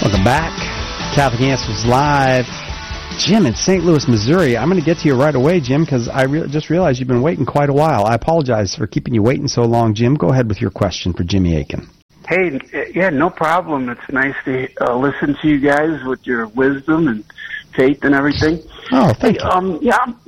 Welcome back. Catholic Answers Live. Jim in St. Louis, Missouri. I'm going to get to you right away, Jim, because I just realized you've been waiting quite a while. I apologize for keeping you waiting so long. Jim, go ahead with your question for Jimmy Akin. Hey, yeah, no problem. It's nice to listen to you guys with your wisdom and faith and everything. Oh, thank you.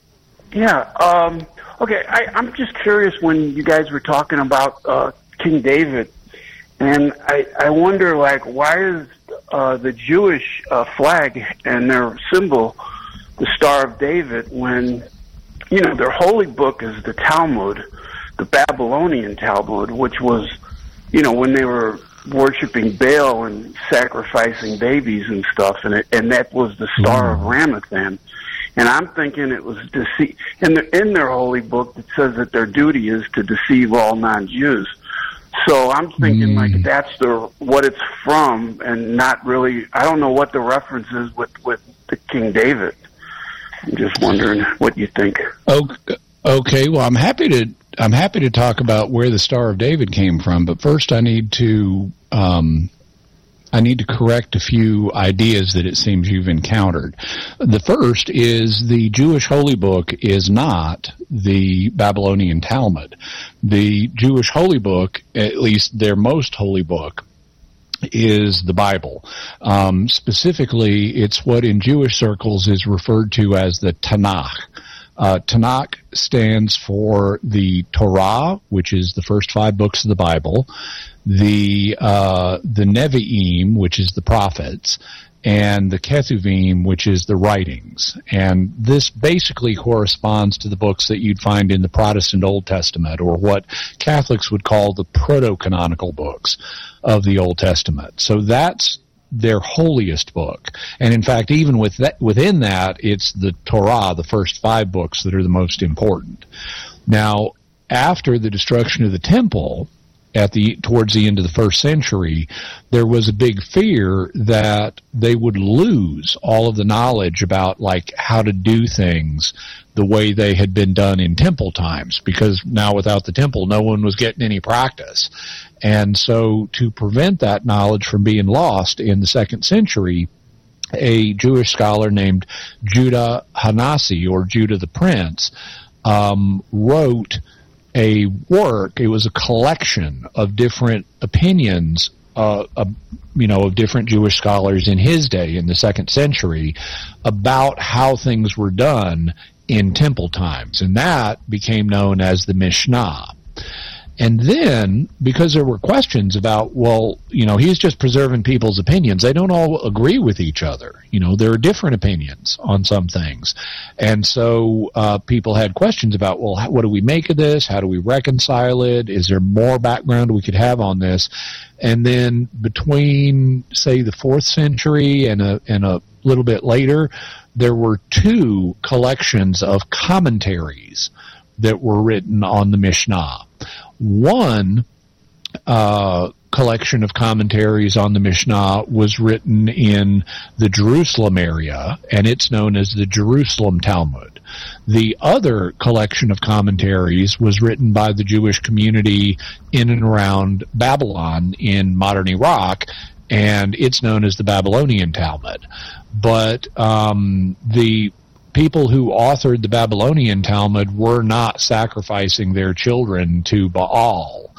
Okay, I'm just curious when you guys were talking about King David, and I wonder, like, why is the Jewish flag and their symbol the Star of David when, you know, their holy book is the Talmud, the Babylonian Talmud, which was, you know, when they were worshiping Baal and sacrificing babies and stuff, and that was the Star of Ramathan. And I'm thinking it was deceive. In their holy book, it says that their duty is to deceive all non-Jews. So I'm thinking like that's what it's from, and not really. I don't know what the reference is with the King David. I'm just wondering what you think. Okay. Well, I'm happy to talk about where the Star of David came from, but first I need to correct a few ideas that it seems you've encountered. The first is the Jewish holy book is not the Babylonian Talmud. The Jewish holy book, at least their most holy book, is the Bible. Specifically, it's what in Jewish circles is referred to as the Tanakh. Tanakh stands for the Torah, which is the first 5 books of the Bible, the Nevi'im, which is the prophets, and the Ketuvim, which is the writings. And this basically corresponds to the books that you'd find in the Protestant Old Testament, or what Catholics would call the proto-canonical books of the Old Testament. So that's their holiest book. And in fact, even within that, it's the Torah, the first 5 books, that are the most important. Now, after the destruction of the temple, towards the end of the 1st century, there was a big fear that they would lose all of the knowledge about, like, how to do things the way they had been done in temple times, because now without the temple, no one was getting any practice. And so to prevent that knowledge from being lost in the 2nd century, a Jewish scholar named Judah Hanasi, or Judah the Prince, wrote a work. It was a collection of different opinions, of different Jewish scholars in his day, in the 2nd century, about how things were done in temple times. And that became known as the Mishnah. And then, because there were questions about, well, he's just preserving people's opinions. They don't all agree with each other. There are different opinions on some things. And so people had questions about, well, what do we make of this? How do we reconcile it? Is there more background we could have on this? And then between, say, the 4th century and a little bit later, there were 2 collections of commentaries that were written on the Mishnah. One collection of commentaries on the Mishnah was written in the Jerusalem area, and it's known as the Jerusalem Talmud. The other collection of commentaries was written by the Jewish community in and around Babylon in modern Iraq, and it's known as the Babylonian Talmud. But the people who authored the Babylonian Talmud were not sacrificing their children to Baal.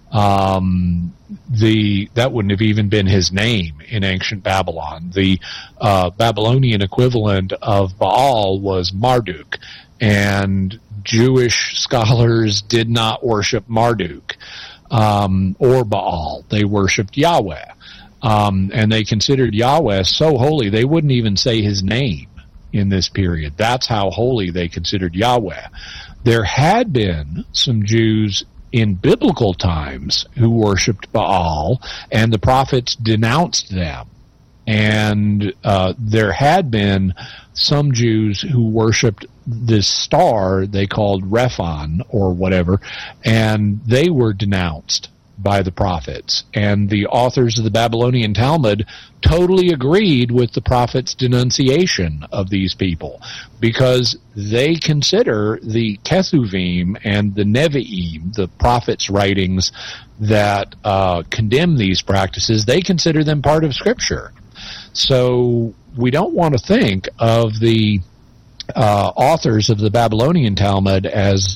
That wouldn't have even been his name in ancient Babylon. The Babylonian equivalent of Baal was Marduk, and Jewish scholars did not worship Marduk or Baal. They worshipped Yahweh, and they considered Yahweh so holy they wouldn't even say his name in this period. That's how holy they considered Yahweh. There had been some Jews in biblical times who worshipped Baal, and the prophets denounced them. And there had been some Jews who worshipped this star they called Rephan or whatever, and they were denounced by the prophets. And the authors of the Babylonian Talmud totally agreed with the prophets' denunciation of these people, because they consider the Ketuvim and the Nevi'im, the prophets' writings that condemn these practices, they consider them part of Scripture. So we don't want to think of the authors of the Babylonian Talmud as,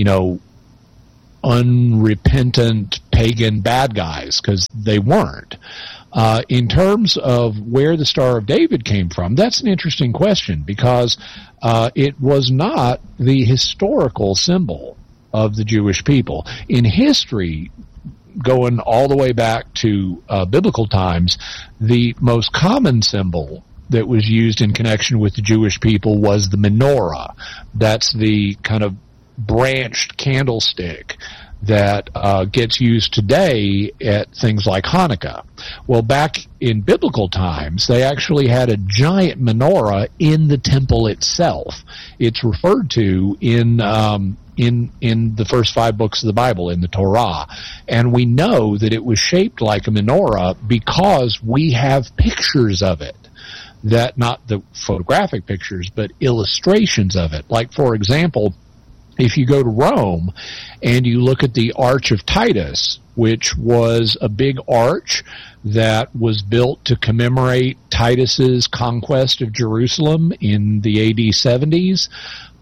unrepentant pagan bad guys, because they weren't. In terms of where the Star of David came from, that's an interesting question, because it was not the historical symbol of the Jewish people. In history, going all the way back to biblical times, the most common symbol that was used in connection with the Jewish people was the menorah. That's the kind of branched candlestick that gets used today at things like Hanukkah. Well, back in biblical times, they actually had a giant menorah in the temple itself. It's referred to in the first 5 books of the Bible, in the Torah. And we know that it was shaped like a menorah because we have pictures of it. That, not the photographic pictures, but illustrations of it. Like, for example, if you go to Rome and you look at the Arch of Titus, which was a big arch that was built to commemorate Titus's conquest of Jerusalem in the AD 70s,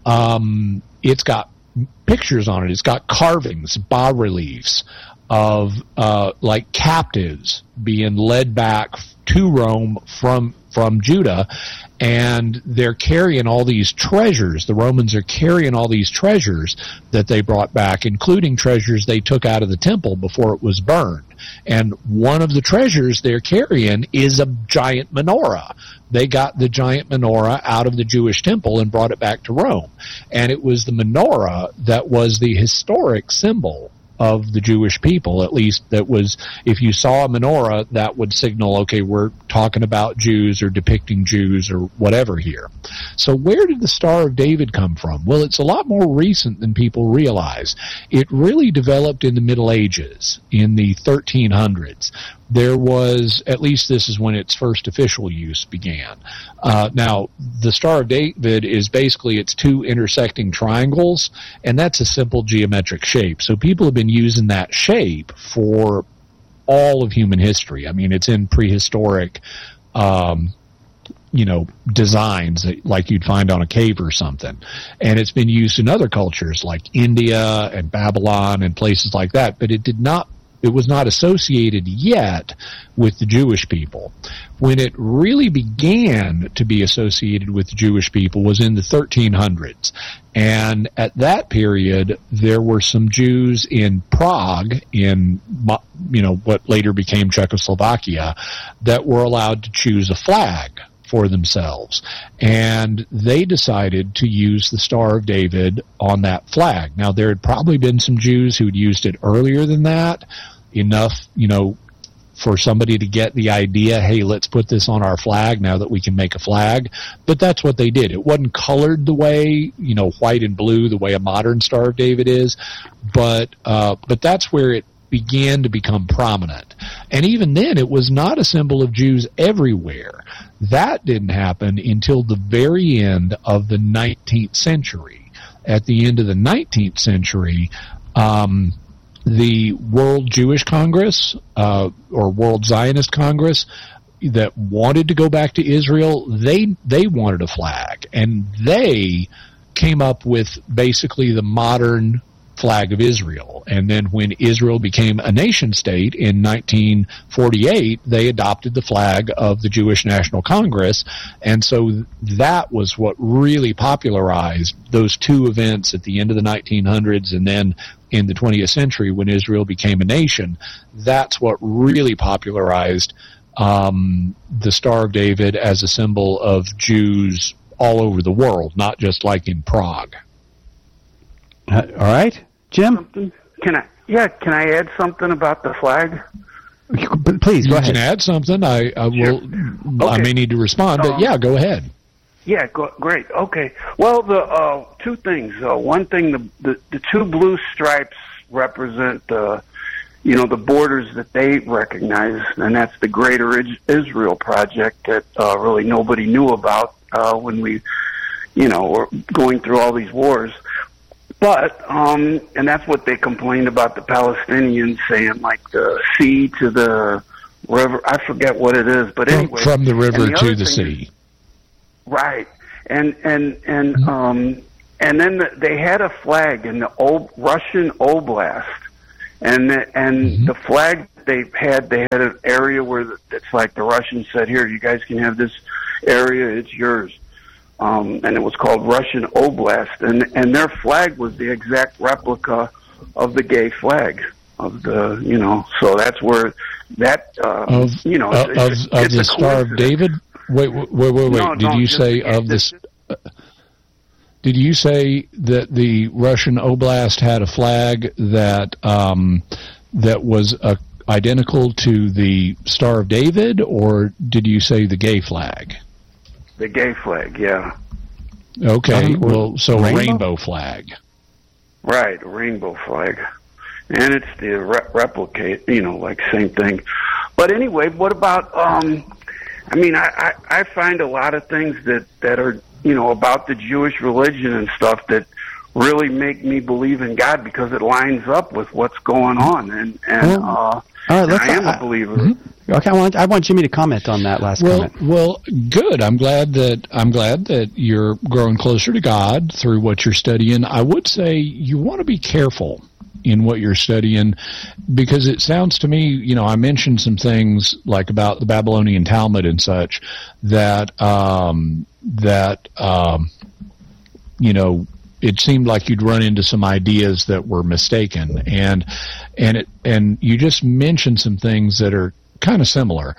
it's got pictures on it. It's got carvings, bas-reliefs of like captives being led back to Rome from Judah, and they're carrying all these treasures. The Romans are carrying all these treasures that they brought back, including treasures they took out of the temple before it was burned. And one of the treasures they're carrying is a giant menorah. They got the giant menorah out of the Jewish temple and brought it back to Rome. And it was the menorah that was the historic symbol of the Jewish people. At least that was, if you saw a menorah, that would signal, okay, we're talking about Jews or depicting Jews or whatever here. So where did the Star of David come from? Well, it's a lot more recent than people realize. It really developed in the Middle Ages, in the 1300s. There was, at least this is when its first official use began. Now, the Star of David is basically, it's 2 intersecting triangles, and that's a simple geometric shape. So people have been using that shape for all of human history. I mean, it's in prehistoric, designs like you'd find on a cave or something. And it's been used in other cultures like India and Babylon and places like that, but it was not associated yet with the Jewish people. When it really began to be associated with the Jewish people was in the 1300s. And at that period, there were some Jews in Prague, in what later became Czechoslovakia, that were allowed to choose a flag for themselves. And they decided to use the Star of David on that flag. Now, there had probably been some Jews who'd used it earlier than that, enough, for somebody to get the idea, hey, let's put this on our flag now that we can make a flag. But that's what they did. It wasn't colored the way, white and blue, the way a modern Star of David is, but that's where it began to become prominent. And even then, it was not a symbol of Jews everywhere. That didn't happen until the very end of the 19th century. At the end of the 19th century, the World Jewish Congress, or World Zionist Congress, that wanted to go back to Israel, they wanted a flag. And they came up with basically the modern flag of Israel. And then when Israel became a nation state in 1948, they adopted the flag of the Jewish National Congress. And so that was what really popularized those 2 events at the end of the 1900s and then in the 20th century when Israel became a nation. That's what really popularized the Star of David as a symbol of Jews all over the world, not just like in Prague. All right, Jim? Can I add something about the flag? Please, go ahead. You can add something. I will. Okay. I may need to respond, but yeah, go ahead. Yeah, great. Okay. Well, the 2 things. One thing, the 2 blue stripes represent the borders that they recognize, and that's the Greater Israel Project that really nobody knew about when we, were going through all these wars. But, and that's what they complained about the Palestinians saying, like the sea to the river. I forget what it is, but anyway, from the river to the sea. Right, and then they had a flag in the old Russian Oblast, and the flag they had an area where it's like the Russians said, "Here, you guys can have this area; it's yours." And it was called Russian Oblast, and their flag was the exact replica of the gay flag of the, so that's where that, of the Star of David. Wait. No, did you say of this? Did you say that the Russian Oblast had a flag that that was identical to the Star of David, or did you say the gay flag? The gay flag, yeah. Okay, well, so a rainbow flag. Right, a rainbow flag. And it's the replicate, like same thing. But anyway, what about, I find a lot of things that are, about the Jewish religion and stuff that really make me believe in God because it lines up with what's going on. All right, I am a believer. Mm-hmm. Okay, I want Jimmy to comment on that last comment. Well, good. I'm glad that you're growing closer to God through what you're studying. I would say you want to be careful in what you're studying because it sounds to me, I mentioned some things like about the Babylonian Talmud and such that it seemed like you'd run into some ideas that were mistaken, and you just mentioned some things that are kind of similar.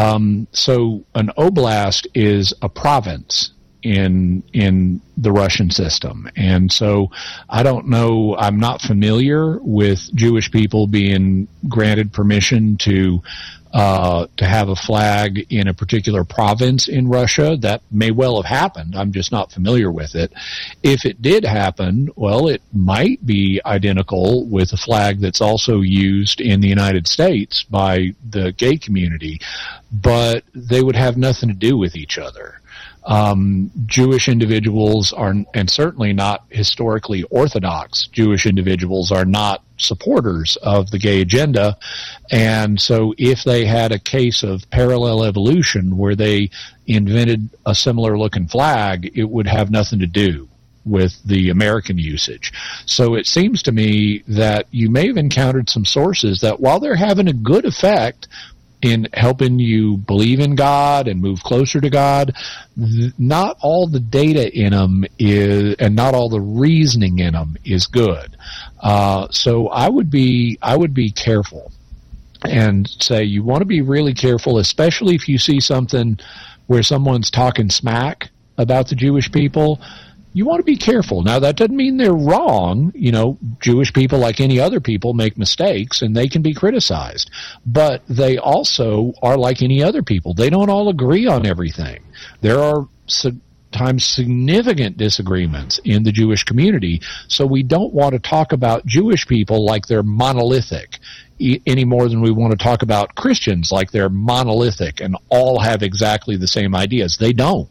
So an oblast is a province in the Russian system, and so I don't know. I'm not familiar with Jewish people being granted permission to have a flag in a particular province in Russia. That may well have happened. I'm just not familiar with it. If it did happen, well, it might be identical with a flag that's also used in the United States by the gay community, but they would have nothing to do with each other. Jewish individuals are, and certainly not historically Orthodox Jewish individuals, are not supporters of the gay agenda. And so if they had a case of parallel evolution where they invented a similar looking flag, it would have nothing to do with the American usage. So it seems to me that you may have encountered some sources that, while they're having a good effect in helping you believe in God and move closer to God, not all the data in them is, and not all the reasoning in them is good. So I would be careful and say you want to be really careful, especially if you see something where someone's talking smack about the Jewish people. You want to be careful. Now, that doesn't mean they're wrong. Jewish people, like any other people, make mistakes, and they can be criticized. But they also are like any other people. They don't all agree on everything. There are sometimes significant disagreements in the Jewish community, so we don't want to talk about Jewish people like they're monolithic any more than we want to talk about Christians like they're monolithic and all have exactly the same ideas. They don't.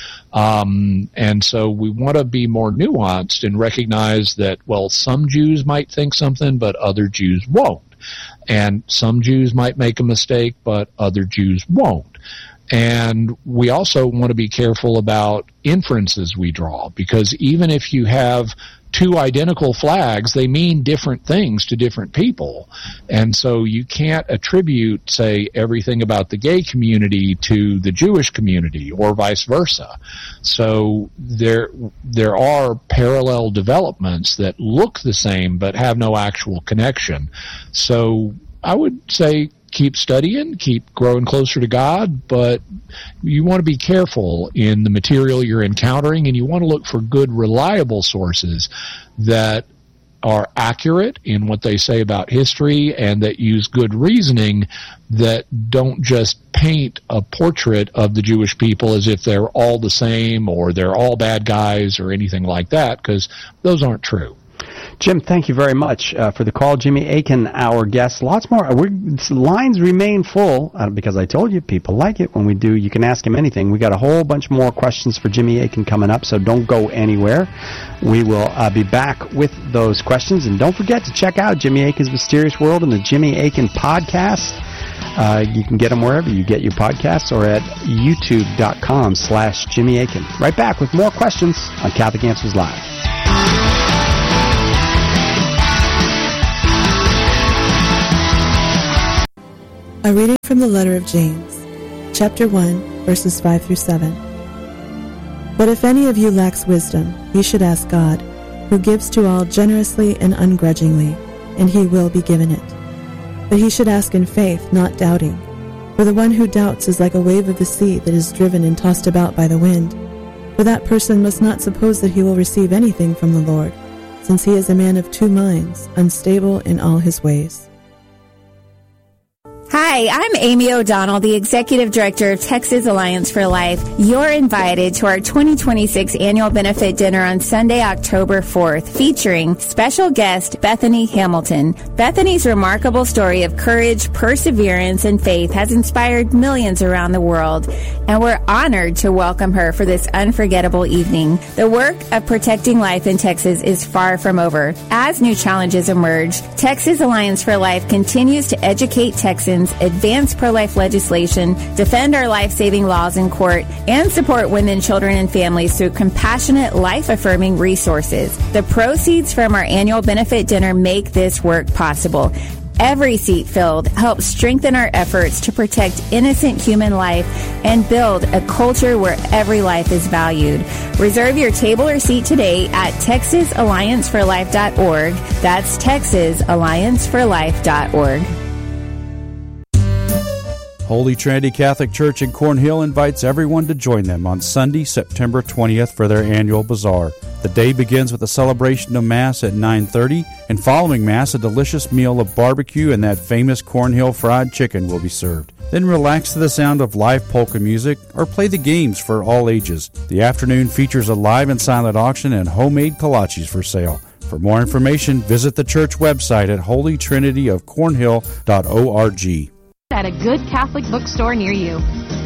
And so we want to be more nuanced and recognize that, well, some Jews might think something, but other Jews won't. And some Jews might make a mistake, but other Jews won't. And we also want to be careful about inferences we draw, because even if you have two identical flags, they mean different things to different people. And so you can't attribute, say, everything about the gay community to the Jewish community or vice versa. So there are parallel developments that look the same but have no actual connection. So I would say keep studying, keep growing closer to God, but you want to be careful in the material you're encountering, and you want to look for good, reliable sources that are accurate in what they say about history and that use good reasoning, that don't just paint a portrait of the Jewish people as if they're all the same or they're all bad guys or anything like that, because those aren't true. Jim, thank you very much for the call. Jimmy Akin, our guest. Lots more. Lines remain full because I told you people like it when we do. You can ask him anything. We got a whole bunch more questions for Jimmy Akin coming up, so don't go anywhere. We will be back with those questions. And don't forget to check out Jimmy Akin's Mysterious World and the Jimmy Akin podcast. You can get them wherever you get your podcasts or at youtube.com/Jimmy Akin. Right back with more questions on Catholic Answers Live. A reading from the letter of James, chapter 1, verses 5 through 7. But if any of you lacks wisdom, he should ask God, who gives to all generously and ungrudgingly, and he will be given it. But he should ask in faith, not doubting. For the one who doubts is like a wave of the sea that is driven and tossed about by the wind. For that person must not suppose that he will receive anything from the Lord, since he is a man of two minds, unstable in all his ways. Hi, I'm Amy O'Donnell, the Executive Director of Texas Alliance for Life. You're invited to our 2026 annual benefit dinner on Sunday, October 4th, featuring special guest Bethany Hamilton. Bethany's remarkable story of courage, perseverance, and faith has inspired millions around the world, and we're honored to welcome her for this unforgettable evening. The work of protecting life in Texas is far from over. As new challenges emerge, Texas Alliance for Life continues to educate Texans, advance pro-life legislation, defend our life-saving laws in court, and support women, children, and families through compassionate, life-affirming resources. The proceeds from our annual benefit dinner make this work possible. Every seat filled helps strengthen our efforts to protect innocent human life and build a culture where every life is valued. Reserve your table or seat today at TexasAllianceForLife.org. That's TexasAllianceForLife.org. Holy Trinity Catholic Church in Cornhill invites everyone to join them on Sunday, September 20th for their annual bazaar. The day begins with a celebration of Mass at 9:30, and following Mass, a delicious meal of barbecue and that famous Cornhill fried chicken will be served. Then relax to the sound of live polka music or play the games for all ages. The afternoon features a live and silent auction and homemade kolaches for sale. For more information, visit the church website at holytrinityofcornhill.org. At a good Catholic bookstore near you.